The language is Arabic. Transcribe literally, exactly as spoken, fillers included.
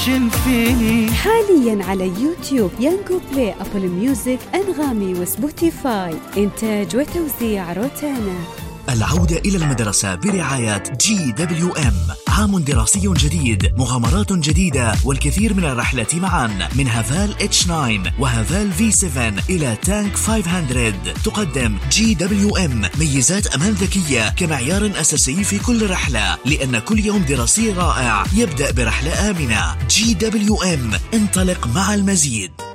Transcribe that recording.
فيني. حاليا على يوتيوب، يانجو بلاي، أبل ميوزك، أنغامي وسبوتيفاي. إنتاج وتوزيع روتانا. العودة إلى المدرسة برعاية جي دبليو إم. عام دراسي جديد، مغامرات جديدة، والكثير من الرحلات معا، من هافال إتش تسعة وهافال في سبعة إلى تانك خمسمية. تقدم جي دبليو إم ميزات أمان ذكية كمعيار أساسي في كل رحلة، لأن كل يوم دراسي رائع يبدأ برحلة آمنة. جي دبليو إم، انطلق مع المزيد.